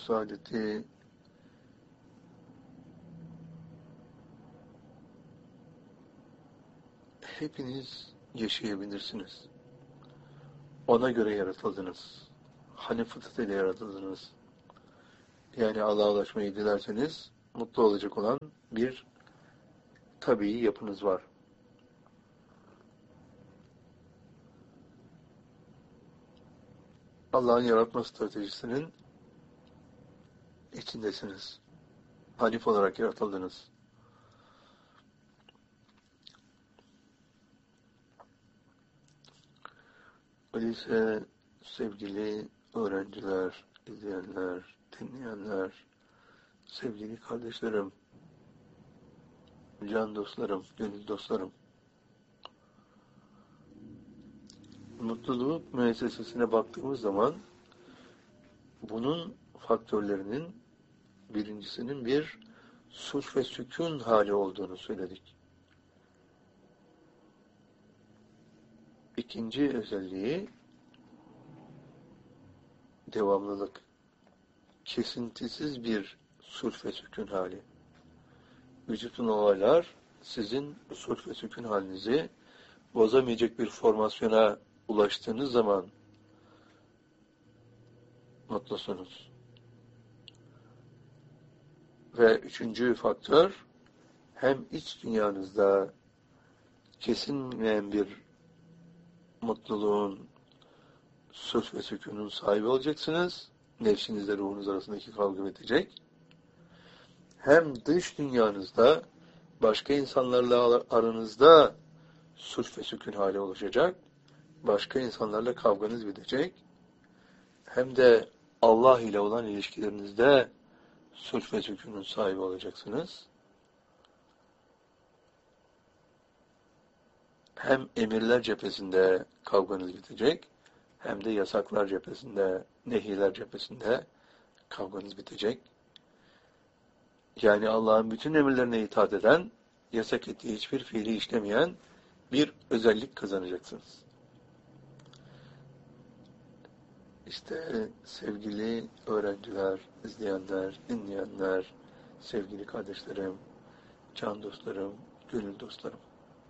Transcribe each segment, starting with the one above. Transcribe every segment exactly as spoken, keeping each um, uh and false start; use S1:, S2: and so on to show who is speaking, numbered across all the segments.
S1: saadeti hepiniz yaşayabilirsiniz. Ona göre yaratıldınız. Hani fıtratıyla yaratıldınız. Yani Allah'a ulaşmayı dilerseniz mutlu olacak olan bir tabii yapınız var. Allah'ın yaratma stratejisinin içindesiniz. Hanif olarak yaratıldınız. Öyleyse sevgili öğrenciler, izleyenler, dinleyenler, sevgili kardeşlerim, can dostlarım, gönül dostlarım, mutluluk müessesesine baktığımız zaman bunun faktörlerinin birincisinin bir sulh ve sükun hali olduğunu söyledik. İkinci özelliği devamlılık. Kesintisiz bir sulh ve sükun hali. Vücutun olaylar sizin sulh ve sükun halinizi bozamayacak bir formasyona ulaştığınız zaman mutlusunuz. Ve üçüncü faktör, hem iç dünyanızda kesinmeyen bir mutluluğun, sulh ve sükunun sahibi olacaksınız. Nefsinizle ruhunuz arasındaki kavga bitecek. Hem dış dünyanızda, başka insanlarla aranızda sulh ve sükun hali oluşacak. Başka insanlarla kavganız bitecek. Hem de Allah ile olan ilişkilerinizde sulh ve sükunun sahibi olacaksınız. Hem emirler cephesinde kavganız bitecek, hem de yasaklar cephesinde, nehiler cephesinde kavganız bitecek. Yani Allah'ın bütün emirlerine itaat eden, yasak ettiği hiçbir fiili işlemeyen bir özellik kazanacaksınız. İşte sevgili öğrenciler, izleyenler, dinleyenler, sevgili kardeşlerim, can dostlarım, gönül dostlarım.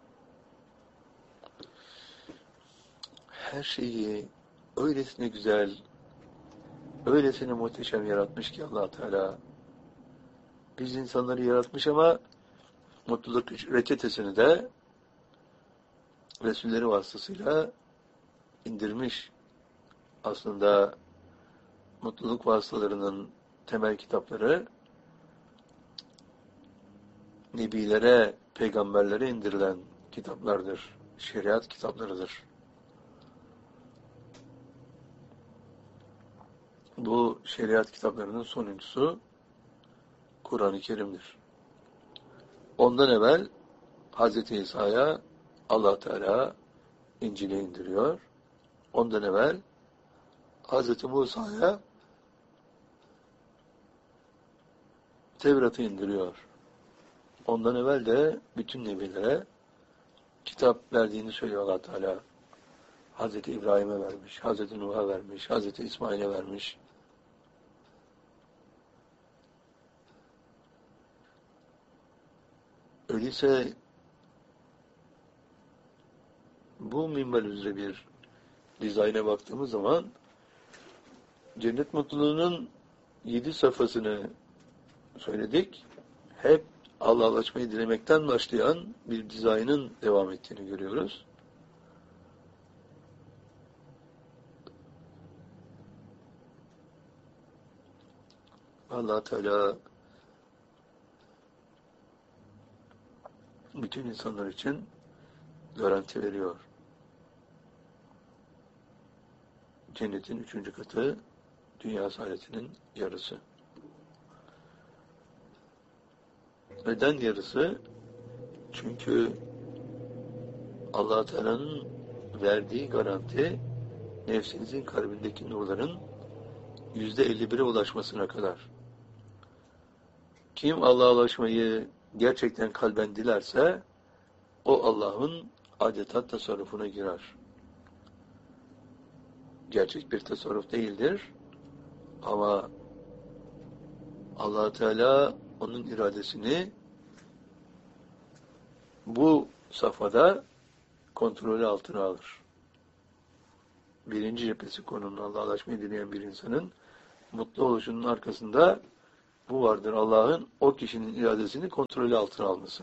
S1: Her şeyi öylesine güzel, öylesine muhteşem yaratmış ki Allah Teala. Biz insanları yaratmış ama mutluluk reçetesini de Resulleri vasıtasıyla indirmiş. Aslında mutluluk vasıtalarının temel kitapları Nebilere, peygamberlere indirilen kitaplardır. Şeriat kitaplarıdır. Bu şeriat kitaplarının sonuncusu Kur'an-ı Kerim'dir. Ondan evvel Hazreti İsa'ya Allah Teala İncil'i indiriyor. Ondan evvel Hazreti Musa'ya Tevrat'ı indiriyor. Ondan evvel de bütün nebilere kitap verdiğini söylüyor Allah Teala. Hazreti İbrahim'e vermiş, Hazreti Nuh'a vermiş, Hazreti İsmail'e vermiş. Öyleyse bu minval üzere bir dizayna baktığımız zaman cennet mutluluğunun yedi safhasını söyledik. Hep Allah'a ulaşmayı dilemekten başlayan bir dizaynın devam ettiğini görüyoruz. Allah Teala bütün insanlar için garanti veriyor. Cennetin üçüncü katı dünya saadetinin yarısı. Neden yarısı? Çünkü Allah Teala'nın verdiği garanti nefsinizin kalbindeki nurların yüzde elli bire ulaşmasına kadar. Kim Allah'a ulaşmayı gerçekten kalben dilerse o Allah'ın adeta tasarrufuna girer. Gerçek bir tasarruf değildir ama Allah Teala onun iradesini bu safhada kontrolü altına alır. Birinci cephesi konumunda Allah'laşmayı dileyen bir insanın mutlu oluşunun arkasında bu vardır. Allah'ın o kişinin iradesini kontrolü altına alması.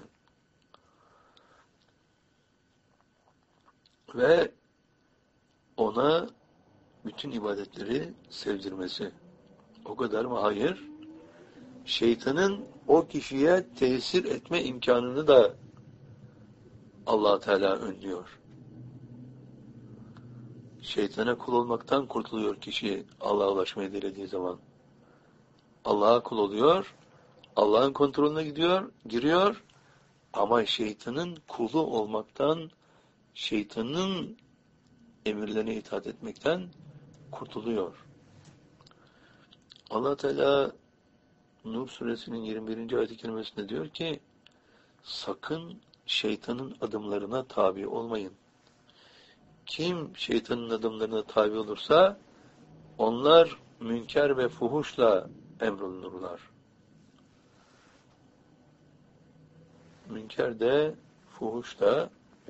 S1: Ve ona bütün ibadetleri sevdirmesi. O kadar mı? Hayır. Şeytanın o kişiye tesir etme imkanını da Allah Teala önlüyor. Şeytana kul olmaktan kurtuluyor kişi Allah'a ulaşmayı dilediği zaman. Allah'a kul oluyor, Allah'ın kontrolüne gidiyor, giriyor ama şeytanın kulu olmaktan, şeytanın emirlerine itaat etmekten kurtuluyor. Allah Teala Nur suresinin yirmi birinci ayet-i kerimesinde diyor ki, sakın şeytanın adımlarına tabi olmayın. Kim şeytanın adımlarına tabi olursa onlar münker ve fuhuşla emrolunurlar. Münker de fuhuş da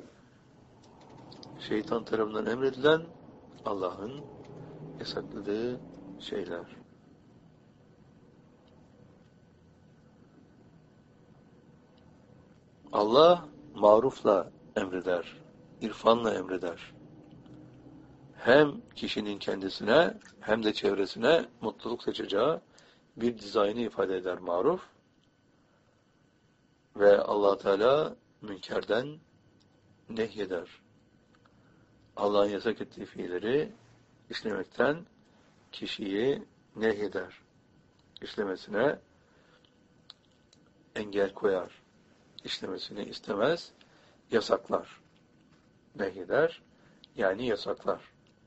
S1: şeytan tarafından emredilen Allah'ın yasakladığı şeyler. Allah marufla emreder, irfanla emreder. Hem kişinin kendisine hem de çevresine mutluluk seçeceği bir dizaynı ifade eder maruf. Ve Allah Teala münkerden nehyeder. Allah'ın yasak ettiği fiilleri işlemekten kişiyi nehyeder. İşlemesine engel koyar. İşlemesini istemez, yasaklar. Nehyeder, yani yasaklar.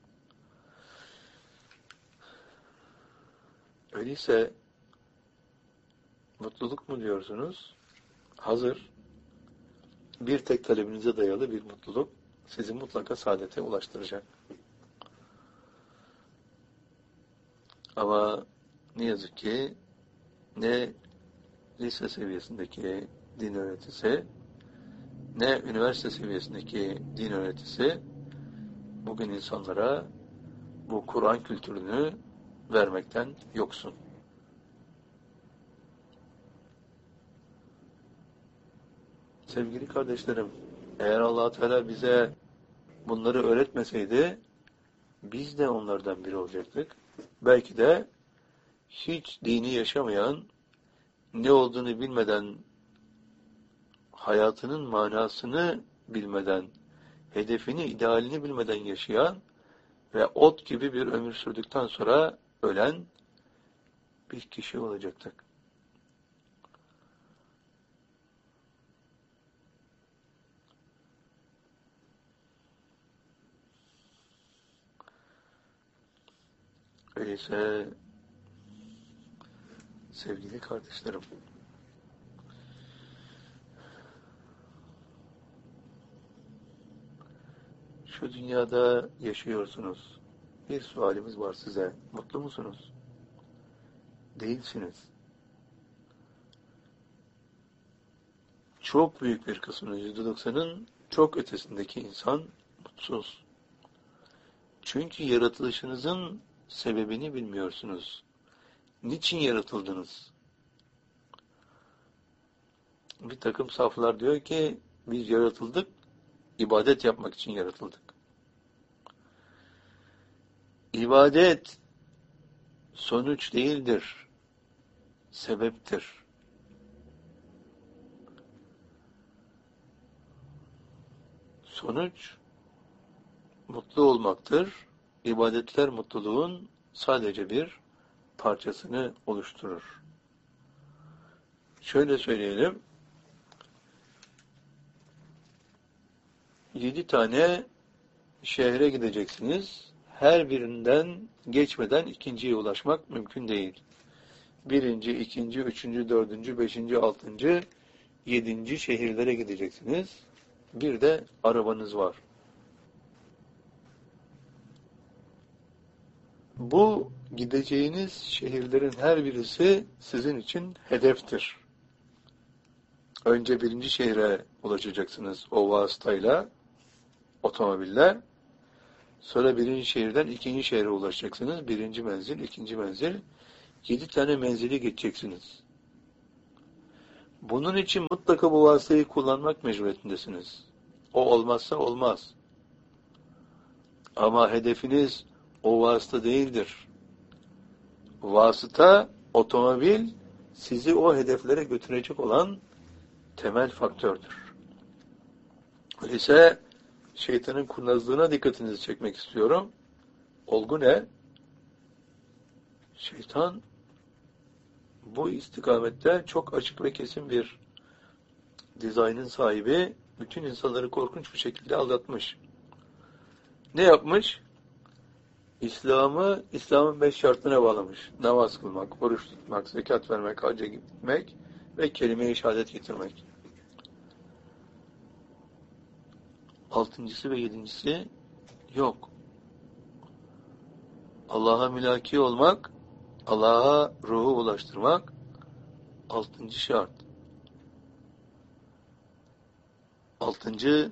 S1: Öyleyse mutluluk mu diyorsunuz? Hazır. Bir tek talebinize dayalı bir mutluluk sizi mutlaka saadete ulaştıracak. Ama ne yazık ki ne lise seviyesindeki din öğretisi ne üniversite seviyesindeki din öğretisi bugün insanlara bu Kur'an kültürünü vermekten yoksun. Sevgili kardeşlerim, eğer Allah Teala bize bunları öğretmeseydi biz de onlardan biri olacaktık. Belki de hiç dini yaşamayan, ne olduğunu bilmeden, hayatının manasını bilmeden, hedefini, idealini bilmeden yaşayan ve ot gibi bir ömür sürdükten sonra ölen bir kişi olacaktık. Öyleyse sevgili kardeşlerim, şu dünyada yaşıyorsunuz. Bir sualimiz var size. Mutlu musunuz? Değilsiniz. Çok büyük bir kısmının, yüzde doksanın çok ötesindeki insan mutsuz. Çünkü yaratılışınızın sebebini bilmiyorsunuz. Niçin yaratıldınız? Bir takım saflar diyor ki, biz yaratıldık, ibadet yapmak için yaratıldık. İbadet sonuç değildir, sebeptir. Sonuç mutlu olmaktır. İbadetler mutluluğun sadece bir parçasını oluşturur. Şöyle söyleyelim. Yedi tane şehre gideceksiniz. Her birinden geçmeden ikinciye ulaşmak mümkün değil. Birinci, ikinci, üçüncü, dördüncü, beşinci, altıncı, yedinci şehirlere gideceksiniz. Bir de arabanız var. Bu gideceğiniz şehirlerin her birisi sizin için hedeftir. Önce birinci şehre ulaşacaksınız o vasıtayla, otomobille. Sonra birinci şehirden ikinci şehre ulaşacaksınız. Birinci menzil, ikinci menzil. Yedi tane menzili geçeceksiniz. Bunun için mutlaka bu vasıtayı kullanmak mecburiyetindesiniz. O olmazsa olmaz. Ama hedefiniz o vasıta değildir. Vasıta, otomobil sizi o hedeflere götürecek olan temel faktördür. Öyleyse şeytanın kurnazlığına dikkatinizi çekmek istiyorum. Olgu ne? Şeytan bu istikamette çok açık ve kesin bir dizaynın sahibi, bütün insanları korkunç bir şekilde aldatmış. Ne yapmış? İslam'ı, İslam'ın beş şartına bağlamış. Namaz kılmak, oruç tutmak, zekat vermek, hacca gitmek ve kelime-i şehadet getirmek. Altıncısı ve yedincisi yok. Allah'a mülaki olmak, Allah'a ruhu ulaştırmak altıncı şart. Altıncı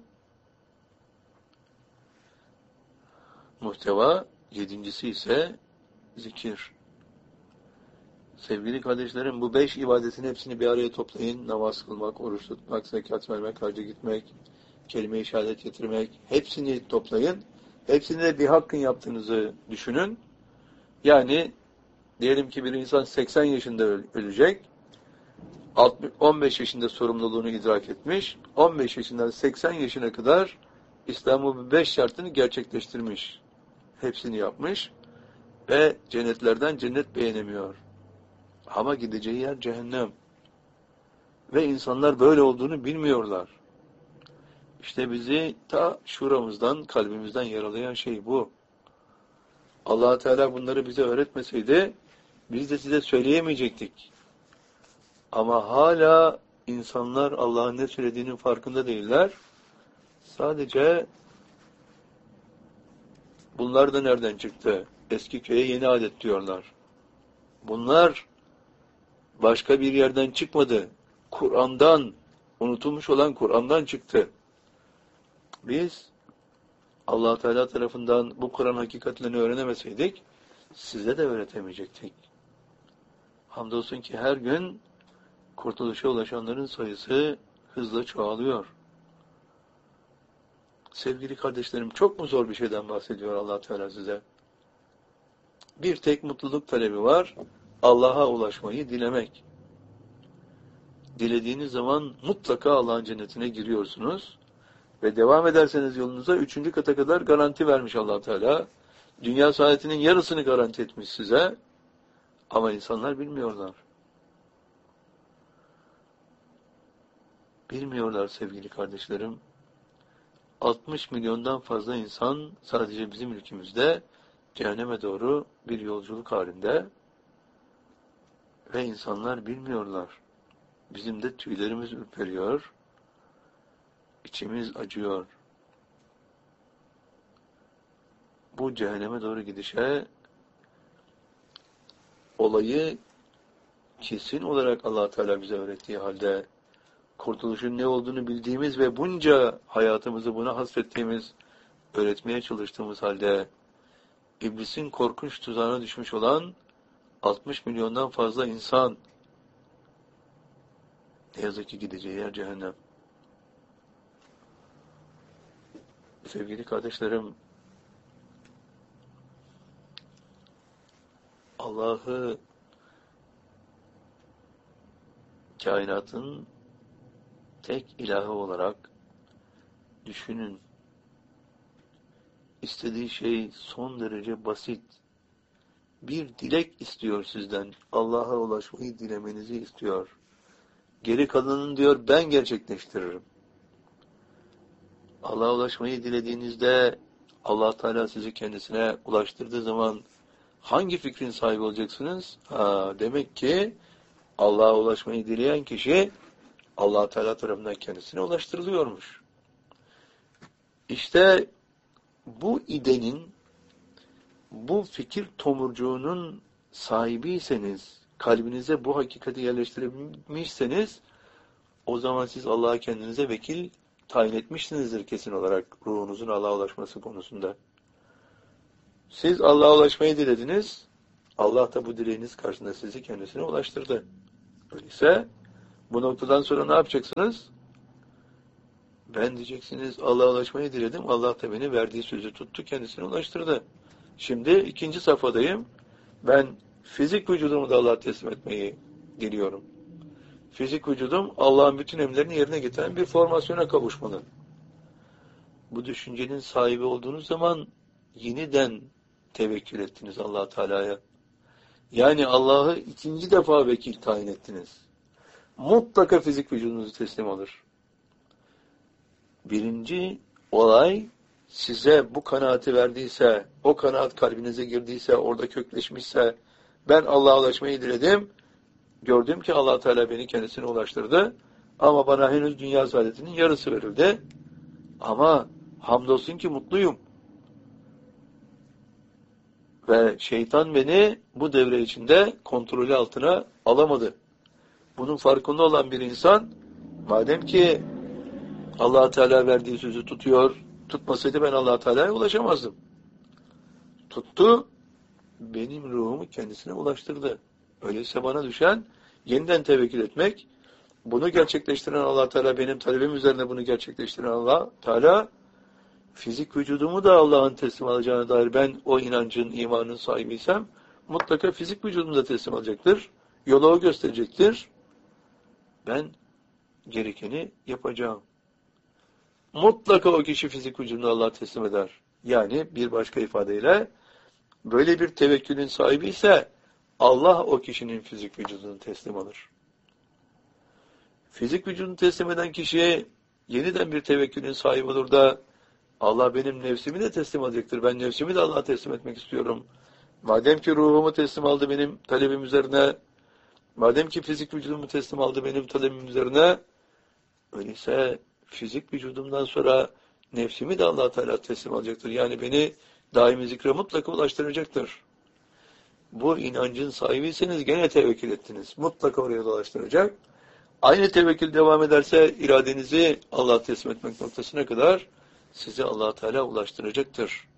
S1: muhteva, yedincisi ise zikir. Sevgili kardeşlerim, bu beş ibadetin hepsini bir araya toplayın. Namaz kılmak, oruç tutmak, zekat vermek, hacca gitmek, kelime-i şehadet getirmek. Hepsini toplayın. Hepsini de bir hakkın yaptığınızı düşünün. Yani diyelim ki bir insan seksen yaşında ölecek. on beş yaşında sorumluluğunu idrak etmiş. on beş yaşından seksen yaşına kadar İslam'ın beş şartını gerçekleştirmiş. Hepsini yapmış. Ve cennetlerden cennet beğenemiyor. Ama gideceği yer cehennem. Ve insanlar böyle olduğunu bilmiyorlar. İşte bizi ta şuramızdan, kalbimizden yaralayan şey bu. Allah Teala bunları bize öğretmeseydi, biz de size söyleyemeyecektik. Ama hala insanlar Allah'ın ne söylediğinin farkında değiller. Sadece bunlar da nereden çıktı? Eski köye yeni adet diyorlar. Bunlar başka bir yerden çıkmadı. Kur'an'dan, unutulmuş olan Kur'an'dan çıktı. Biz Allah Teala tarafından bu Kur'an hakikatlerini öğrenemeseydik, size de öğretemeyecektik. Hamdolsun ki her gün kurtuluşa ulaşanların sayısı hızla çoğalıyor. Sevgili kardeşlerim, çok mu zor bir şeyden bahsediyor Allah Teala size? Bir tek mutluluk talebi var, Allah'a ulaşmayı dilemek. Dilediğiniz zaman mutlaka Allah'ın cennetine giriyorsunuz ve devam ederseniz yolunuza üçüncü kata kadar garanti vermiş Allah Teala. Dünya saadetinin yarısını garanti etmiş size ama insanlar bilmiyorlar. Bilmiyorlar sevgili kardeşlerim. altmış milyondan fazla insan sadece bizim ülkemizde cehenneme doğru bir yolculuk halinde ve insanlar bilmiyorlar. Bizim de tüylerimiz ürperiyor, içimiz acıyor. Bu cehenneme doğru gidişe olayı kesin olarak Allah Teala bize öğrettiği halde kurtuluşun ne olduğunu bildiğimiz ve bunca hayatımızı buna hasrettiğimiz, öğretmeye çalıştığımız halde iblisin korkunç tuzağına düşmüş olan altmış milyondan fazla insan ne yazık ki gideceği yer cehennem. Sevgili kardeşlerim, Allah'ı kainatın tek ilahı olarak düşünün. İstediği şey son derece basit. Bir dilek istiyor sizden. Allah'a ulaşmayı dilemenizi istiyor. Geri kalanını diyor ben gerçekleştiririm. Allah'a ulaşmayı dilediğinizde Allah Teala sizi kendisine ulaştırdığı zaman hangi fikrin sahibi olacaksınız? Ha, demek ki Allah'a ulaşmayı dileyen kişi Allah Teala tarafından kendisine ulaştırılıyormuş. İşte bu idenin bu fikir tomurcuğunun sahibiyseniz, kalbinize bu hakikati yerleştirebilmişseniz, o zaman siz Allah'a kendinize vekil tayin etmişsinizdir kesin olarak ruhunuzun Allah'a ulaşması konusunda. Siz Allah'a ulaşmayı dilediniz, Allah da bu dileğiniz karşısında sizi kendisine ulaştırdı. Öyleyse bu noktadan sonra ne yapacaksınız? Ben diyeceksiniz Allah'a ulaşmayı diledim, Allah da beni verdiği sözü tuttu, kendisine ulaştırdı. Şimdi ikinci safhadayım. Ben fizik vücudumu da Allah'a teslim etmeyi diliyorum. Fizik vücudum Allah'ın bütün emirlerini yerine getiren bir formasyona kavuşmalı. Bu düşüncenin sahibi olduğunuz zaman yeniden tevekkül ettiniz Allah Teala'ya. Yani Allah'ı ikinci defa vekil tayin ettiniz. Mutlaka fizik vücudunuzu teslim alır. Birinci olay size bu kanaati verdiyse, o kanaat kalbinize girdiyse, orada kökleşmişse, ben Allah'a ulaşmayı diledim, gördüm ki Allah Teala beni kendisine ulaştırdı, ama bana henüz dünya saadetinin yarısı verildi. Ama hamdolsun ki mutluyum. Ve şeytan beni bu devre içinde kontrolü altına alamadı. Bunun farkında olan bir insan, madem ki Allah Teala verdiği sözü tutuyor, tutmasaydı ben Allah Teala'ya ulaşamazdım. Tuttu, benim ruhumu kendisine ulaştırdı. Öyleyse bana düşen yeniden tevekkül etmek, bunu gerçekleştiren Allah Teala, benim talebim üzerine bunu gerçekleştiren Allah Teala, fizik vücudumu da Allah'ın teslim alacağına dair ben o inancın, imanın sahibiysem, mutlaka fizik vücudumu da teslim alacaktır. Yolu o gösterecektir. Ben gerekeni yapacağım. Mutlaka o kişi fizik vücudunu Allah'a teslim eder. Yani bir başka ifadeyle, böyle bir tevekkülün sahibi ise Allah o kişinin fizik vücudunu teslim alır. Fizik vücudunu teslim eden kişiye yeniden bir tevekkülün sahibi olur da Allah benim nefsimi de teslim alacaktır. Ben nefsimi de Allah'a teslim etmek istiyorum. Madem ki ruhumu teslim aldı benim talebim üzerine, madem ki fizik vücudumu teslim aldı benim talebim üzerine, öyleyse fizik vücudumdan sonra nefsimi de Allah Teala teslim alacaktır. Yani beni daimi zikre mutlaka ulaştıracaktır. Bu inancın sahibiyseniz gene tevekkül ettiniz. Mutlaka oraya ulaştıracak. Aynı tevekkül devam ederse iradenizi Allah'a teslim etmek noktasına kadar sizi Allah Teala ulaştıracaktır.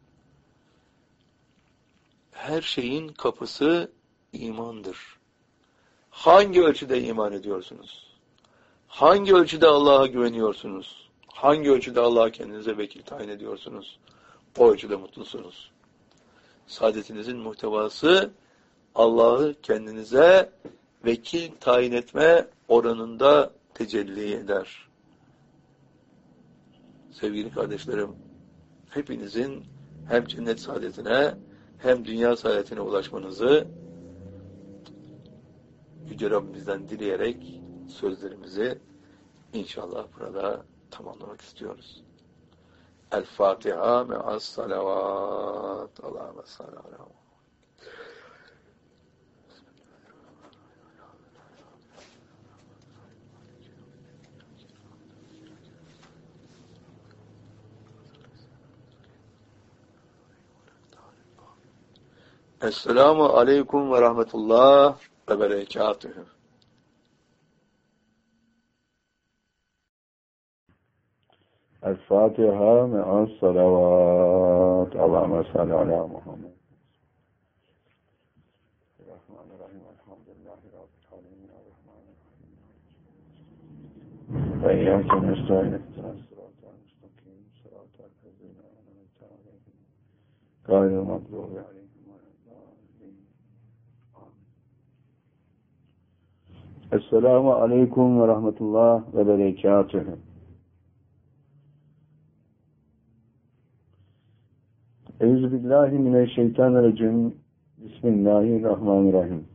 S1: Her şeyin kapısı imandır. Hangi ölçüde iman ediyorsunuz? Hangi ölçüde Allah'a güveniyorsunuz? Hangi ölçüde Allah'a kendinize vekil tayin ediyorsunuz? O ölçüde mutlusunuz. Saadetinizin muhtevası Allah'ı kendinize vekil tayin etme oranında tecelli eder. Sevgili kardeşlerim, hepinizin hem cennet saadetine hem dünya saadetine ulaşmanızı Yüce Rabbimizden dileyerek sözlerimizi inşallah burada tamamlamak istiyoruz. El-Fatiha me'as salavat. Allahümme salli ala. Esselamu aleyküm ve rahmetullah ve berekatühü.
S2: El-Fatiha me'as salavat. Allahümme salli ala Muhammed. Bismillahirrahmanirrahim. Elhamdülillahi Rabbil alemin. Errahmanirrahim. Ve iyyâke nestaîn. İhdinas sıratal mustakîm. Sıratal lezîne en'amte aleyhim. Gayril mağdûbi aleyhim ve'd-dâllîn. Amin. Esselamu aleyküm ve rahmetullah ve berekatühü. Euzubillahimineşşeytanirracim. Bismillahirrahmanirrahim.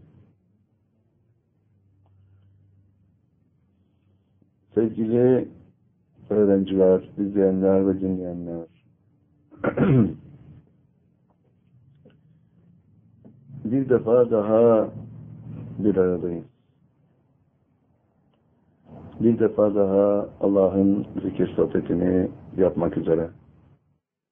S2: Sevgili öğrenciler, izleyenler ve dinleyenler. Bir defa daha bir aradayız. Bir defa daha Allah'ın zikir sohbetini yapmak üzere.